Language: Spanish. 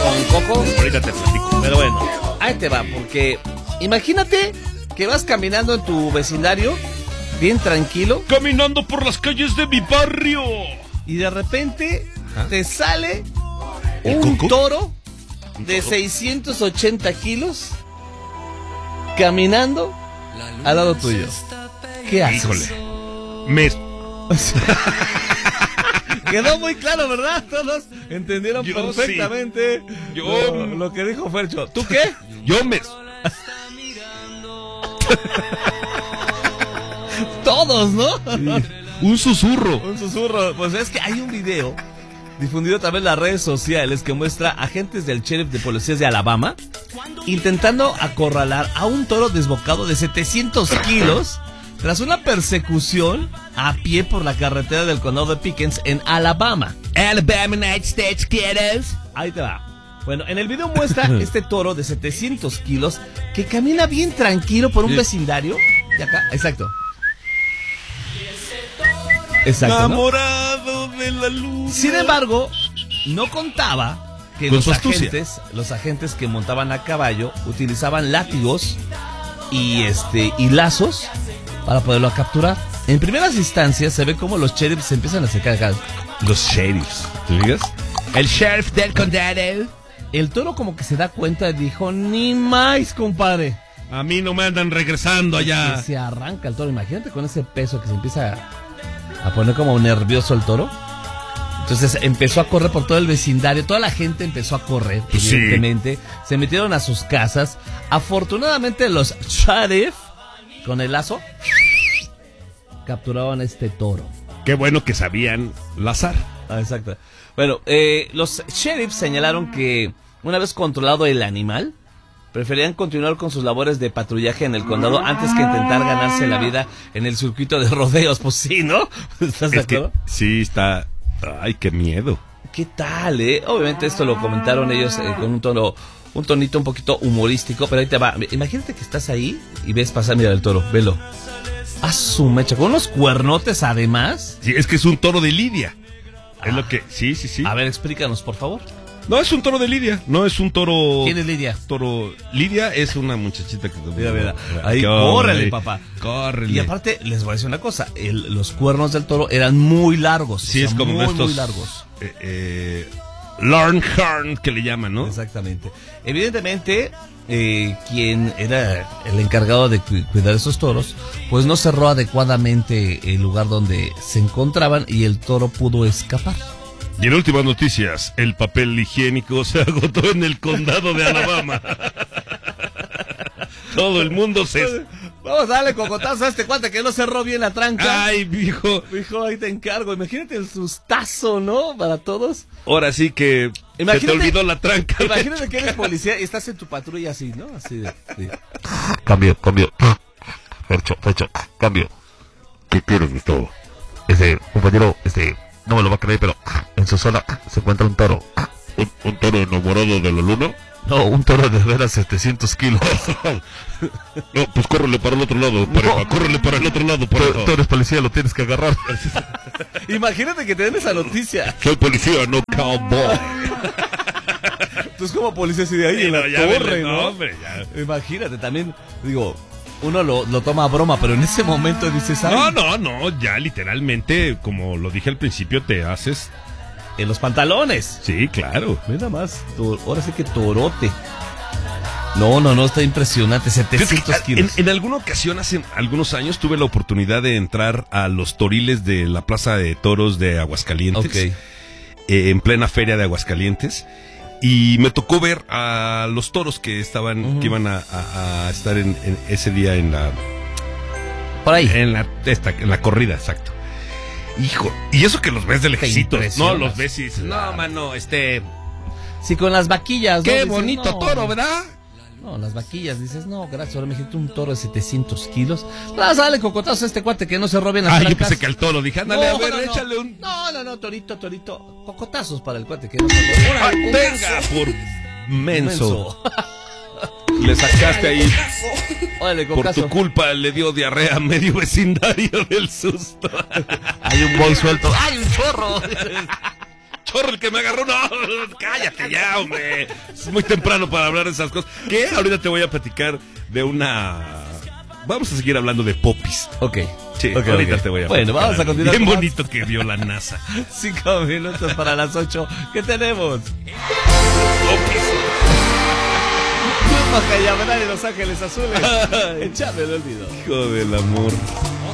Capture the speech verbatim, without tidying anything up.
con Coco. Ahorita te platico. Pero bueno, ahí te va, porque imagínate que vas caminando en tu vecindario, bien tranquilo. Caminando por las calles de mi barrio. Y de repente Ajá. te sale ¿El un Coco? toro ¿Un de toro? seiscientos ochenta kilos caminando al lado tuyo. ¿Qué haces? Híjole. Me... Quedó muy claro, ¿verdad? Todos entendieron Yo perfectamente sí. Yo- lo, lo que dijo Fercho. ¿Tú qué? Yo me... Todos, ¿no? Un susurro. Un susurro. Pues es que hay un video difundido también en las redes sociales que muestra agentes del sheriff de policías de Alabama intentando acorralar a un toro desbocado de setecientos kilos tras una persecución a pie por la carretera del condado de Pickens en Alabama. Alabama, United States, kiddos. Ahí te va. Bueno, en el video muestra este toro de setecientos kilos que camina bien tranquilo por un Sí. vecindario. De acá, exacto. Exacto, ¿no? Enamorado de la luz. Sin embargo, no contaba que Con los su astucia. agentes, los agentes que montaban a caballo utilizaban látigos y este y lazos para poderlo capturar. En primeras instancias se ve como los sheriffs se empiezan a acercar acá. Los sheriffs. ¿Te digas? El sheriff del condado. El toro como que se da cuenta y dijo, ni más, compadre. A mí no me andan regresando allá. Y se arranca el toro. Imagínate con ese peso que se empieza a, a poner como nervioso el toro. Entonces empezó a correr por todo el vecindario. Toda la gente empezó a correr, Pues sí. evidentemente. Se metieron a sus casas. Afortunadamente los sheriff, con el lazo, capturaban a este toro. Qué bueno que sabían lazar. Ah, exacto. Bueno, eh, los sheriffs señalaron que una vez controlado el animal, preferían continuar con sus labores de patrullaje en el condado antes que intentar ganarse la vida en el circuito de rodeos. Pues sí, ¿no? ¿Estás de Es que acuerdo? sí está... Ay, qué miedo. ¿Qué tal, eh? Obviamente esto lo comentaron ellos eh, con un tono, un tonito un poquito humorístico, pero ahí te va. Imagínate que estás ahí y ves pasar, mira el toro, velo. A su mecha, con unos cuernotes además. Sí, es que es un toro de Lidia. Es lo que... Sí, sí, sí. A ver, explícanos, por favor. No, es un toro de Lidia. No es un toro... ¿Quién es Lidia? Toro... Lidia es una muchachita que... Mira, mira, ahí, Qué córrele, hombre. papá. Córrele. Y aparte, les voy a decir una cosa, el- los cuernos del toro eran muy largos. Sí, o es sea, como muy, estos... muy largos. Eh, eh, Longhorn, que le llaman, ¿no? Exactamente. Evidentemente, eh, quien era el encargado de cu- cuidar esos toros, pues no cerró adecuadamente el lugar donde se encontraban y el toro pudo escapar. Y en últimas noticias, el papel higiénico se agotó en el condado de Alabama. Todo el mundo se... Vamos a darle cocotazo a este cuate que no cerró bien la tranca. Ay, viejo. Hijo, ahí te encargo. Imagínate el sustazo, ¿no? Para todos. Ahora sí que se Imagínate- te olvidó la tranca. Imagínate que eres policía y estás en tu patrulla así, ¿no? Así de... de- Cambio, cambio. Fercho, Fercho, cambio. ¿Qué quieres, Gustavo? Este, compañero, este, no me lo va a creer, pero en su zona se encuentra un toro. ¿Un, un toro enamorado de la luna? No, un toro de veras setecientos kilos. No, pues córrele para el otro lado, pareja. No. Córrele para el otro lado, Tú, pareja. tú eres policía, lo tienes que agarrar. Imagínate que te den esa noticia. Soy policía, no cowboy. Tú es como policía así de ahí Sí, en la no, ya torre, vele, ¿no? no, hombre, ya. Imagínate, también, digo, uno lo, lo toma a broma, pero en ese momento dices, ay, No, no, no, ya literalmente, como lo dije al principio, te haces... en los pantalones. Sí, claro. Mira más, to- ahora sí que torote. No, no, no, está impresionante, setecientos En, kilos. en alguna ocasión, hace algunos años, tuve la oportunidad de entrar a los toriles de la Plaza de Toros de Aguascalientes. Ok. eh, en plena feria de Aguascalientes. Y me tocó ver a los toros que estaban, Ujú. que iban a, a- a estar en, en ese día en la, Por ahí. en la, esta, en la corrida, exacto. Hijo, y eso que los ves de lejecitos, no impresionas. los ves y dices, no, mano, este, Sí, con las vaquillas, ¿no? qué Dices, bonito no, toro, ¿verdad? No, las vaquillas, dices, no, gracias, ahora me dijiste un toro de setecientos kilos. Vas a darle cocotazo a este cuate que no se roben las Ah, yo trancas. pensé que al toro, dije, ándale, No, a ver, no, no. échale un... No, no, no, torito, torito. Cocotazos para el cuate que no se roben. Ah, Órale, un venga, beso. por menso. Menso. Le sacaste ahí, Órale, por cocazo. tu culpa le dio diarrea a medio vecindario del susto. Hay un boy suelto. ¡Ay, un chorro! cachorro el que me agarró. No, cállate ya, hombre. Es muy temprano para hablar de esas cosas. ¿Qué? Ahorita te voy a platicar de una... Vamos a seguir hablando de popis. Ok. Sí, okay, ahorita okay. te voy a Bueno, vamos a continuar. Bien con bonito más. Que vio la NASA. Cinco minutos para las ocho. ¿Qué tenemos? Popis. Grupo Cañaveral de Los Ángeles Azules. Échame el olvido. Hijo del amor.